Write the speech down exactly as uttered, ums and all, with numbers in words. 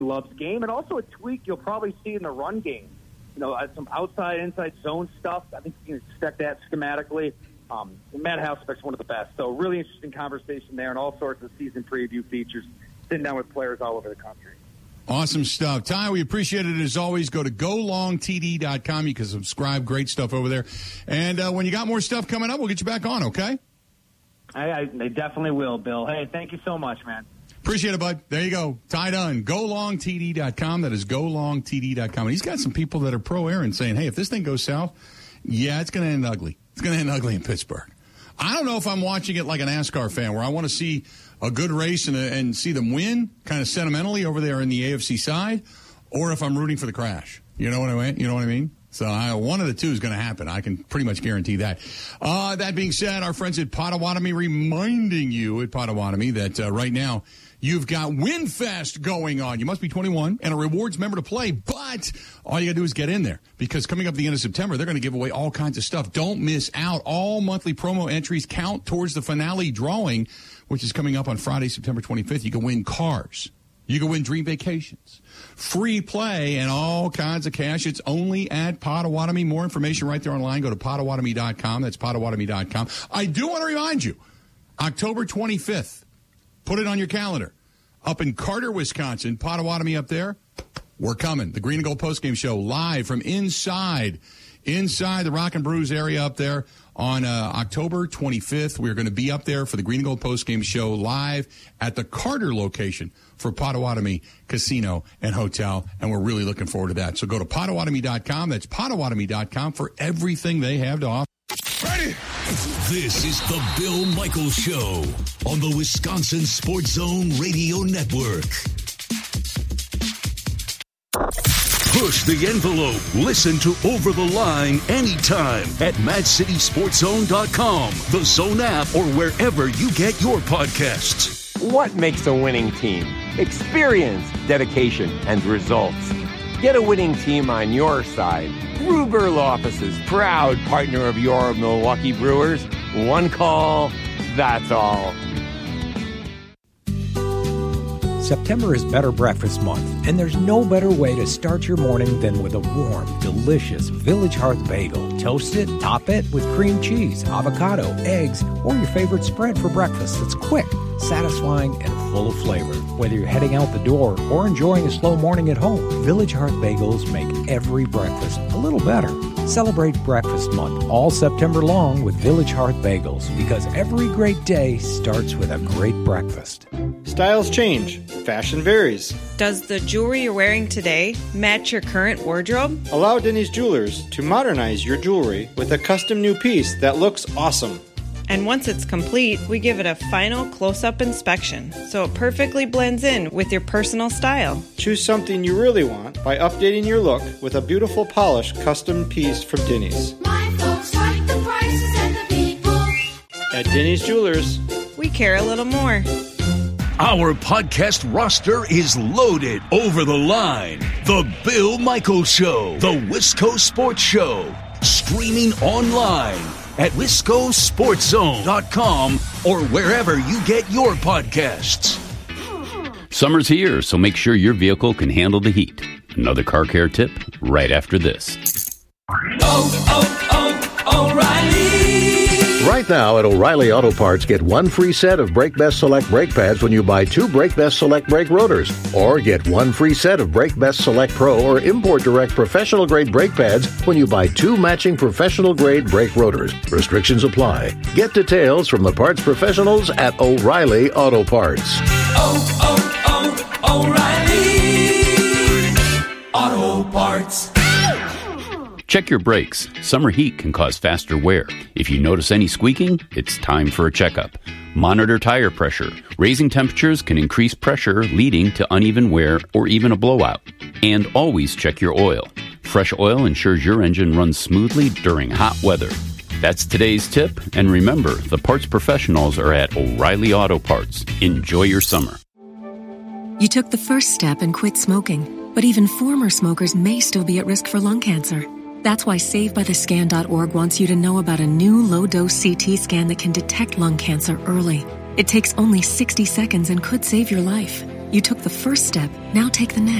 loves game, and also a tweak you'll probably see in the run game. You know, some outside, inside zone stuff. I think you can expect that schematically. Um, Matt Hasselbeck's one of the best. So really interesting conversation there, and all sorts of season preview features, sitting down with players all over the country. Awesome stuff. Ty, we appreciate it as always. Go to go long t d dot com. You can subscribe. Great stuff over there. And uh, when you got more stuff coming up, we'll get you back on, okay? I, I, they definitely will, Bill. Hey, thank you so much, man. Appreciate it, bud. There you go. Ty Dunn, go long t d dot com. That is go long t d dot com. And he's got some people that are pro-Aaron saying, hey, if this thing goes south, yeah, it's going to end ugly. It's going to end ugly in Pittsburgh. I don't know if I'm watching it like a NASCAR fan where I want to see a good race and, a, and see them win kind of sentimentally over there in the A F C side, or if I'm rooting for the crash. You know what I mean? You know what I mean? So I, one of the two is going to happen. I can pretty much guarantee that. Uh, that being said, our friends at Potawatomi reminding you at Potawatomi that uh, right now you've got WinFest going on. You must be twenty-one and a rewards member to play, but all you got to do is get in there because coming up at the end of September, they're going to give away all kinds of stuff. Don't miss out. All monthly promo entries count towards the finale drawing, which is coming up on Friday, September twenty-fifth. You can win cars. You can win dream vacations, free play, and all kinds of cash. It's only at Potawatomi. More information right there online. Go to Potawatomi dot com. That's Potawatomi dot com. I do want to remind you, October twenty-fifth, put it on your calendar. Up in Carter, Wisconsin, Potawatomi up there, we're coming. The Green and Gold Postgame Show live from inside, inside the Rock and Brews area up there. On uh, October twenty-fifth, we're going to be up there for the Green and Gold Postgame Show live at the Carter location for Potawatomi Casino and Hotel, and we're really looking forward to that. So go to Potawatomi dot com. That's Potawatomi dot com for everything they have to offer. Ready? This is the Bill Michaels Show on the Wisconsin Sports Zone Radio Network. Push the envelope. Listen to Over the Line anytime at Mad City Sports Zone dot com, the Zone app, or wherever you get your podcasts. What makes a winning team? Experience, dedication, and results. Get a winning team on your side. Ruberl Offices, proud partner of your Milwaukee Brewers. One call, that's all. September is Better Breakfast Month, and there's no better way to start your morning than with a warm, delicious Village Hearth bagel. Toast it, top it with cream cheese, avocado, eggs, or your favorite spread for breakfast that's quick, satisfying, and full of flavor. Whether you're heading out the door or enjoying a slow morning at home, Village Hearth bagels make every breakfast a little better. Celebrate Breakfast Month all September long with Village Hearth bagels, because every great day starts with a great breakfast. Styles change. Fashion varies. Does the jewelry you're wearing today match your current wardrobe? Allow Denny's Jewelers to modernize your jewelry with a custom new piece that looks awesome. And once it's complete, we give it a final close-up inspection, so it perfectly blends in with your personal style. Choose something you really want by updating your look with a beautiful polished custom piece from Denny's. My folks like the prices and the people. At Denny's Jewelers, we care a little more. Our podcast roster is loaded. Over the Line, The Bill Michaels Show, The Wisco Sports Show, streaming online at Wisco Sports Zone dot com or wherever you get your podcasts. Summer's here, so make sure your vehicle can handle the heat. Another car care tip right after this. Oh, oh, oh, O'Reilly! Right now at O'Reilly Auto Parts, get one free set of Brake Best Select brake pads when you buy two Brake Best Select brake rotors. Or get one free set of Brake Best Select Pro or Import Direct professional grade brake pads when you buy two matching professional grade brake rotors. Restrictions apply. Get details from the parts professionals at O'Reilly Auto Parts. Oh, oh, oh, O'Reilly Auto Parts. Check your brakes. Summer heat can cause faster wear. If you notice any squeaking, it's time for a checkup. Monitor tire pressure. Raising temperatures can increase pressure, leading to uneven wear or even a blowout. And always check your oil. Fresh oil ensures your engine runs smoothly during hot weather. That's today's tip. And remember, the parts professionals are at O'Reilly Auto Parts. Enjoy your summer. You took the first step and quit smoking, but even former smokers may still be at risk for lung cancer. That's why Save By The Scan dot org wants you to know about a new low-dose C T scan that can detect lung cancer early. It takes only sixty seconds and could save your life. You took the first step, now take the next.